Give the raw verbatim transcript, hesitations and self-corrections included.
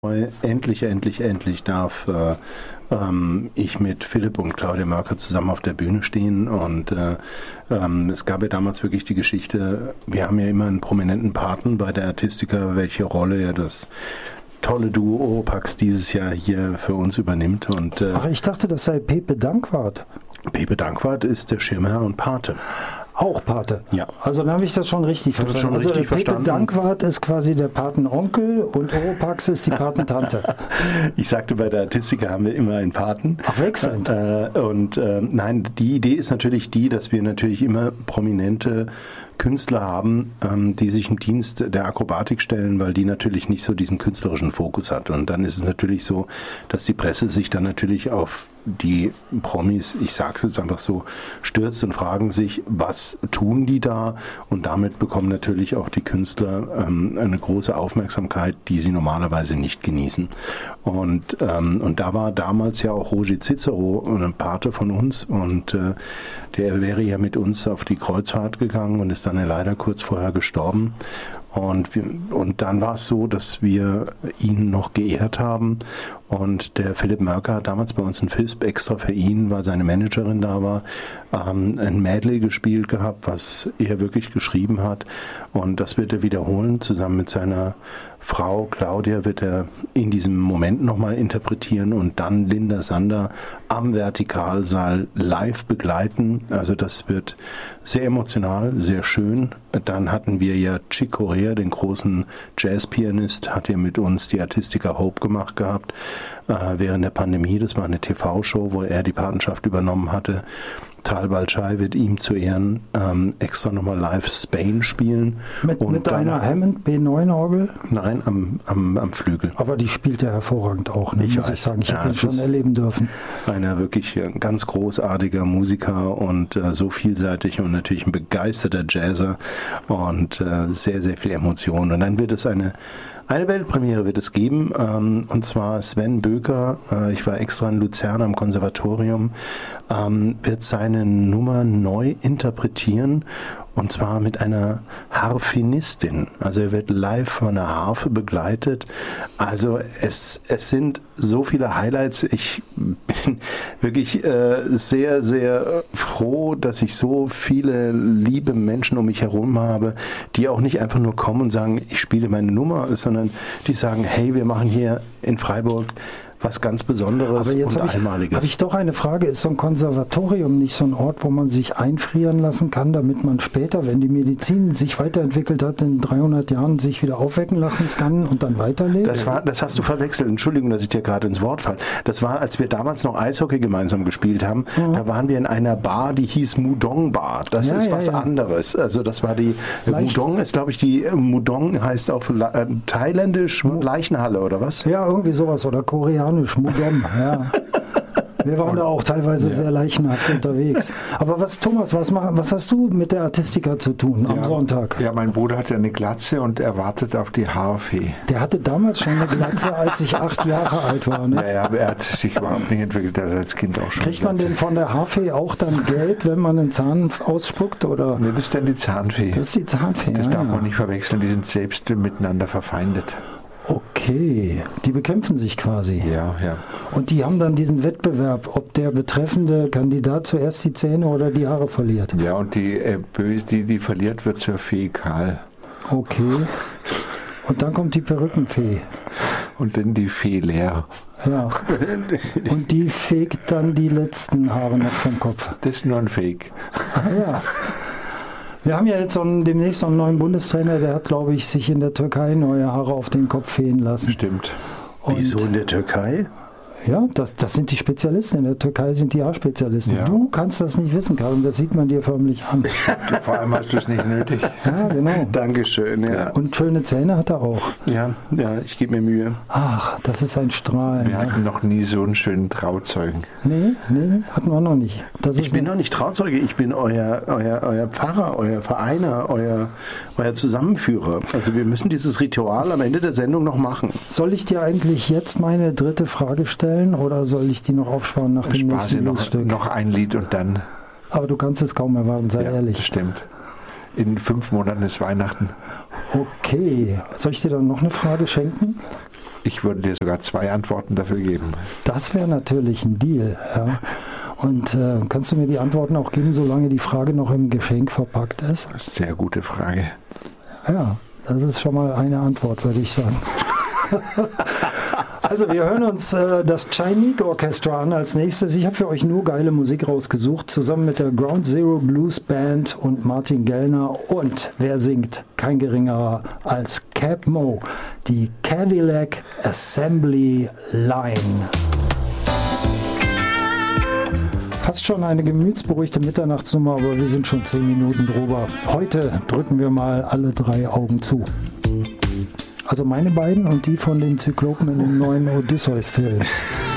Endlich, endlich, endlich darf äh, ähm, ich mit Philipp und Claudia Mörker zusammen auf der Bühne stehen und äh, ähm, es gab ja damals wirklich die Geschichte, wir haben ja immer einen prominenten Paten bei der Artistica, welche Rolle ja das tolle Duo Oropax dieses Jahr hier für uns übernimmt. Und, äh, Ach, ich dachte, das sei Pepe Dankwart. Pepe Dankwart ist der Schirmherr und Pate. Auch Pate? Ja. Also dann habe ich das schon richtig verstanden. Schon also richtig der Pepe verstanden. Dankwart ist quasi der Patenonkel und Oropax ist die Patentante. Ich sagte, bei der Artistica haben wir immer einen Paten. Ach, wechselnd. Äh, und äh, nein, die Idee ist natürlich die, dass wir natürlich immer prominente Künstler haben, ähm, die sich im Dienst der Akrobatik stellen, weil die natürlich nicht so diesen künstlerischen Fokus hat. Und dann ist es natürlich so, dass die Presse sich dann natürlich auf die Promis, ich sage es jetzt einfach so, stürzt und fragen sich, was tun die da? Und damit bekommen natürlich auch die Künstler ähm, eine große Aufmerksamkeit, die sie normalerweise nicht genießen. Und, ähm, und da war damals ja auch Roger Cicero, ein Pate von uns, und äh, der wäre ja mit uns auf die Kreuzfahrt gegangen und ist dann ja leider kurz vorher gestorben. Und, wir, und dann war es so, dass wir ihn noch geehrt haben und der Philipp Mörker hat damals bei uns in F I S P extra für ihn, weil seine Managerin da war, ähm, ein Medley gespielt gehabt, was er wirklich geschrieben hat und das wird er wiederholen, zusammen mit seiner Frau Claudia wird er in diesem Moment nochmal interpretieren und dann Linda Sander am Vertikalsaal live begleiten. Also das wird sehr emotional, sehr schön. Dann hatten wir ja Chick Corea, den großen Jazzpianist, hat ja mit uns die Artistica Hope gemacht gehabt äh, während der Pandemie. Das war eine T V-Show, wo er die Patenschaft übernommen hatte. Tal Balchai wird ihm zu Ehren ähm, extra nochmal live Spain spielen. Mit, und mit dann, einer Hammond B neun Orgel? Nein, am, am, am Flügel. Aber die spielt ja hervorragend auch, ne? Ich muss weiß. ich sagen. Ich Ja, habe ihn schon erleben dürfen. Einer wirklich ganz großartiger Musiker und äh, so vielseitig und natürlich ein begeisterter Jazzer und äh, sehr, sehr viel Emotion. Und dann wird es eine Eine Weltpremiere wird es geben, ähm, und zwar Sven Böker, äh, ich war extra in Luzern am Konservatorium, ähm, wird seine Nummer neu interpretieren und zwar mit einer Harfenistin. Also er wird live von einer Harfe begleitet. Also es, es sind so viele Highlights. Ich bin wirklich äh, sehr, sehr froh, dass ich so viele liebe Menschen um mich herum habe, die auch nicht einfach nur kommen und sagen, ich spiele meine Nummer, sondern die sagen, hey, wir machen hier in Freiburg was ganz Besonderes Aber jetzt und habe ich, Einmaliges. Habe ich doch eine Frage. Ist so ein Konservatorium nicht so ein Ort, wo man sich einfrieren lassen kann, damit man später, wenn die Medizin sich weiterentwickelt hat, in dreihundert Jahren sich wieder aufwecken lassen kann und dann weiterlebt? Das war, das hast du verwechselt. Entschuldigung, dass ich dir gerade ins Wort falle. Das war, als wir damals noch Eishockey gemeinsam gespielt haben. Mhm. Da waren wir in einer Bar, die hieß Mudong Bar. Das ja, ist ja, was ja. anderes. Also das war die Leicht. Mudong ist, glaube ich, die Mudong heißt auf äh, thailändisch Leichenhalle oder was? Ja, irgendwie sowas oder koreanisch Mudong. Ja. Wir waren da auch teilweise ja. sehr leichenhaft unterwegs. Aber was, Thomas, was, mach, was hast du mit der Artistica zu tun am ja, Sonntag? Ja, mein Bruder hat ja eine Glatze und er wartet auf die Haarfee. Der hatte damals schon eine Glatze, als ich acht Jahre alt war. Ne? Ja, ja, aber er hat sich überhaupt nicht entwickelt, er hat als Kind auch schon. Kriegt man denn von der Haarfee auch dann Geld, wenn man einen Zahn ausspuckt? Oder? Nee, das ist dann die Zahnfee. Das ist die Zahnfee, Das ja, darf ja. man nicht verwechseln, die sind selbst miteinander verfeindet. Okay, die bekämpfen sich quasi. Ja, ja. Und die haben dann diesen Wettbewerb, ob der betreffende Kandidat zuerst die Zähne oder die Haare verliert. Ja, und die, äh, böse, die, die verliert, wird zur Fee kahl. Okay. Und dann kommt die Perückenfee. Und dann die Fee leer. Ja. Und die fegt dann die letzten Haare noch vom Kopf. Das ist nur ein Fake. Ah, ja. Wir haben ja jetzt so einen, demnächst so einen neuen Bundestrainer, der hat, glaube ich, sich in der Türkei neue Haare auf den Kopf fegen lassen. Stimmt. Und Wieso in der Türkei? Ja, das, das sind die Spezialisten. In der Türkei sind die Haarspezialisten. Ja. Du kannst das nicht wissen, Karin. Das sieht man dir förmlich an. Vor allem hast du es nicht nötig. Ja, genau. Dankeschön, ja. Und schöne Zähne hat er auch. Ja, ja, ich gebe mir Mühe. Ach, das ist ein Strahlen. Wir hatten noch nie so einen schönen Trauzeugen. Nee, nee, hatten wir noch nicht. Das Ich ist bin ein- noch nicht Trauzeuge, ich bin euer, euer, euer Pfarrer, euer Vereiner, euer, euer Zusammenführer. Also wir müssen dieses Ritual am Ende der Sendung noch machen. Soll ich dir eigentlich jetzt meine dritte Frage stellen oder soll ich die noch aufsparen nach dem Spaß nächsten hier noch, Losstück? noch ein Lied und dann. Aber du kannst es kaum erwarten, sei Ja, ehrlich. das stimmt. In fünf Monaten ist Weihnachten. Okay, soll ich dir dann noch eine Frage schenken? Ich würde dir sogar zwei Antworten dafür geben. Das wäre natürlich ein Deal. Ja. Und äh, kannst du mir die Antworten auch geben, solange die Frage noch im Geschenk verpackt ist? Sehr gute Frage. Ja, das ist schon mal eine Antwort, würde ich sagen. Also wir hören uns äh, das Chinook Orchestra an als nächstes. Ich habe für euch nur geile Musik rausgesucht, zusammen mit der Ground Zero Blues Band und Martin Gellner. Und wer singt? Kein geringerer als Cap Mo, die Cadillac Assembly Line. Fast schon eine gemütsberuhigte Mitternachtsnummer, aber wir sind schon zehn Minuten drüber. Heute drücken wir mal alle drei Augen zu. Also meine beiden und die von den Zyklopen in dem neuen Odysseus-Film.